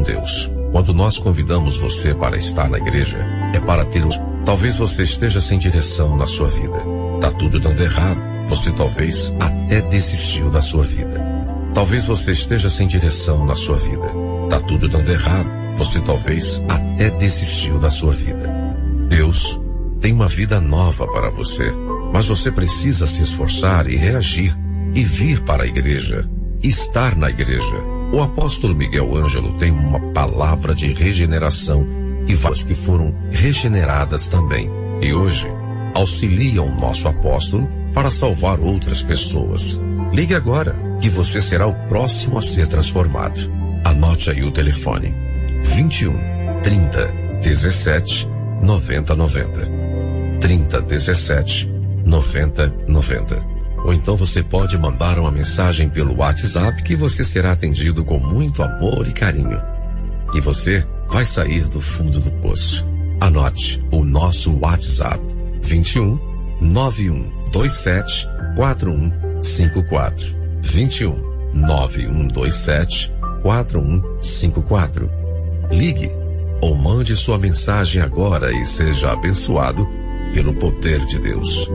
Deus. Quando nós convidamos você para estar na igreja, é para ter Talvez você esteja sem direção na sua vida. Tá tudo dando errado. Você talvez até desistiu da sua vida. Talvez você esteja sem direção na sua vida. Tá tudo dando errado. Você talvez até desistiu da sua vida. Deus tem uma vida nova para você, mas você precisa se esforçar e reagir e vir para a igreja, estar na igreja. O apóstolo Miguel Ângelo tem uma palavra de regeneração e várias que foram regeneradas também. E hoje auxiliam o nosso apóstolo para salvar outras pessoas. Ligue agora que você será o próximo a ser transformado. Anote aí o telefone: 21 30 17 90 90. 30 17 90 90. Ou então você pode mandar uma mensagem pelo WhatsApp que você será atendido com muito amor e carinho. E você vai sair do fundo do poço. Anote o nosso WhatsApp: 21 91 27 4154. 21 9127 4154. Ligue ou mande sua mensagem agora e seja abençoado pelo poder de Deus.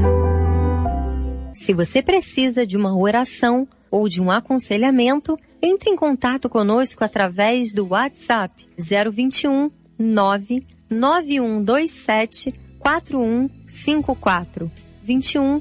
Se você precisa de uma oração ou de um aconselhamento, entre em contato conosco através do WhatsApp 021 99127 4154. 21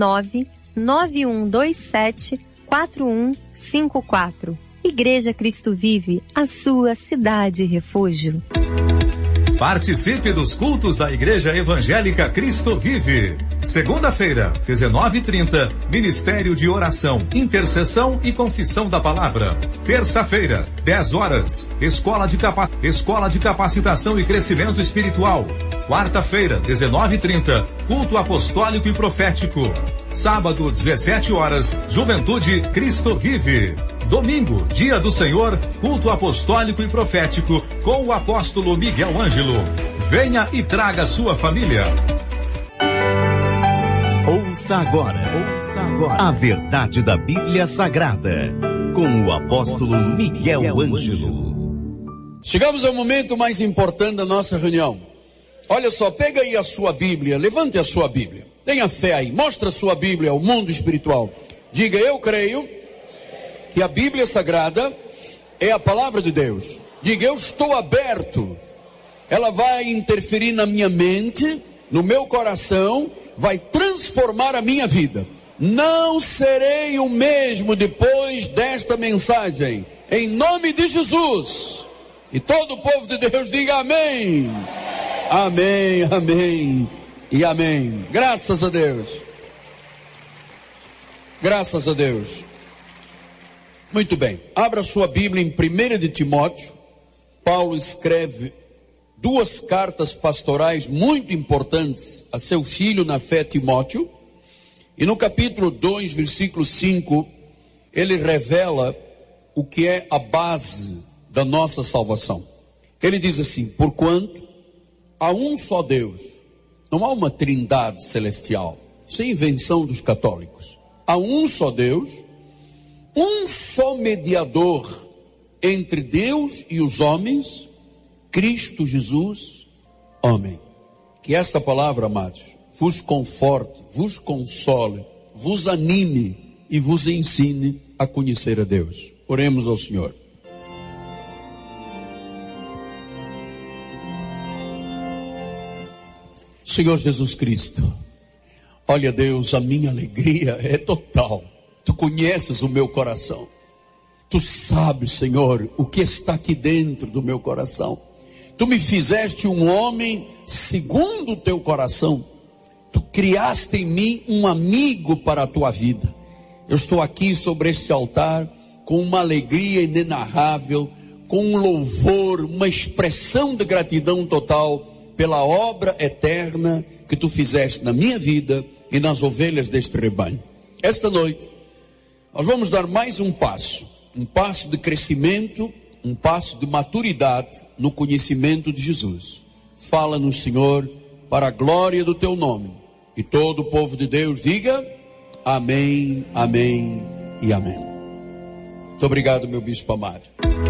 99127 4154. Igreja Cristo Vive, a sua cidade refúgio. Participe dos cultos da Igreja Evangélica Cristo Vive. Segunda-feira, 19h30, Ministério de Oração, Intercessão e Confissão da Palavra. Terça-feira, 10 horas, Escola de Capacitação e Crescimento Espiritual. Quarta-feira, 19h30, Culto Apostólico e Profético. Sábado, 17 horas, Juventude Cristo Vive. Domingo, Dia do Senhor, Culto Apostólico e Profético, com o apóstolo Miguel Ângelo. Venha e traga sua família. Ouça agora a verdade da Bíblia Sagrada, com o apóstolo Miguel Ângelo. Chegamos ao momento mais importante da nossa reunião. Olha só, pega aí a sua Bíblia, levante a sua Bíblia. Tenha fé aí, mostra a sua Bíblia ao mundo espiritual. Diga: eu creio que a Bíblia Sagrada é a palavra de Deus. Diga: eu estou aberto. Ela vai interferir na minha mente, no meu coração, vai transformar a minha vida. Não serei o mesmo depois desta mensagem. Em nome de Jesus. E todo o povo de Deus diga amém. Amém, amém e amém. Graças a Deus. Graças a Deus. Muito bem, abra sua Bíblia em 1 de Timóteo. Paulo escreve 2 cartas pastorais muito importantes a seu filho na fé, Timóteo. E no capítulo 2, versículo 5, ele revela o que é a base da nossa salvação. Ele diz assim: porquanto há um só Deus, não há uma trindade celestial. Isso é invenção dos católicos. Há um só Deus, um só mediador entre Deus e os homens, Cristo Jesus, homem. Que esta palavra, amados, vos conforte, vos console, vos anime e vos ensine a conhecer a Deus. Oremos ao Senhor. Senhor Jesus Cristo, olha, Deus, a minha alegria é total. Tu conheces o meu coração. Tu sabes, Senhor, o que está aqui dentro do meu coração. Tu me fizeste um homem segundo o teu coração. Tu criaste em mim um amigo para a tua vida. Eu estou aqui sobre este altar com uma alegria inenarrável, com um louvor, uma expressão de gratidão total pela obra eterna que tu fizeste na minha vida e nas ovelhas deste rebanho. Esta noite nós vamos dar mais um passo de crescimento, um passo de maturidade no conhecimento de Jesus. Fala-nos, Senhor, para a glória do teu nome. E todo o povo de Deus diga amém, amém e amém. Muito obrigado, meu bispo amado.